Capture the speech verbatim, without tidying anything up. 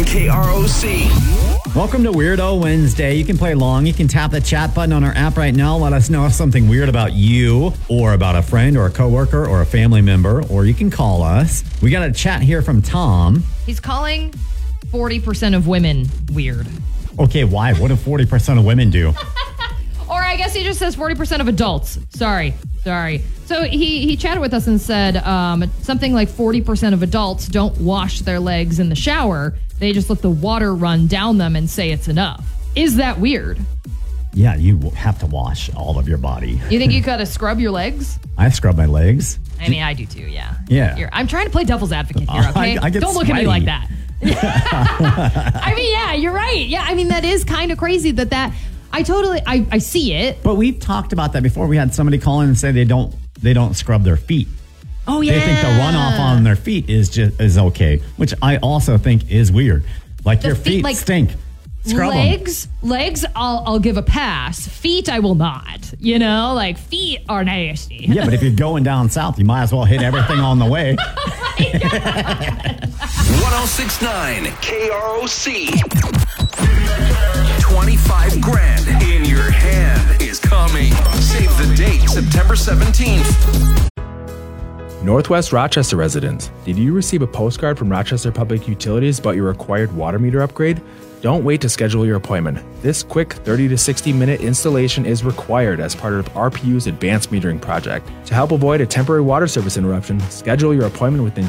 K R O C. Welcome to Weirdo Wednesday. You can play along. You can tap the chat button on our app right now. Let us know if something weird about you or about a friend or a coworker or a family member, or you can call us. We got a chat here from Tom. He's calling forty percent of women weird. Okay, why? What do forty percent of women do? Or I guess he just says forty percent of adults. Sorry. Sorry. So he, he chatted with us and said um, something like forty percent of adults don't wash their legs in the shower. They just let the water run down them and say it's enough. Is that weird? Yeah, you have to wash all of your body. You think you gotta scrub your legs? I scrub my legs. I mean, I do too, yeah. Yeah. You're, I'm trying to play devil's advocate here, okay? I, I get Don't look sweaty. at me like that. I mean, yeah, you're right. Yeah, I mean, that is kind of crazy that that... I totally... I, I see it. But we've talked about that before. We had somebody call in and say they don't they don't scrub their feet. Oh, yeah. They think the runoff on their feet is just is okay, which I also think is weird. Like The your feet, feet, like, stink. Scrub them. Legs, legs, I'll I'll give a pass. Feet, I will not. You know, like feet are nasty. Yeah, but if you're going down south, you might as well hit everything on the way. one oh six point nine K R O C. twenty-five grand in your hand is coming. Save the date, September seventeenth. Northwest Rochester residents, did you receive a postcard from Rochester Public Utilities about your required water meter upgrade? Don't wait to schedule your appointment. This quick thirty to sixty minute installation is required as part of R P U's advanced metering project. To help avoid a temporary water service interruption, schedule your appointment within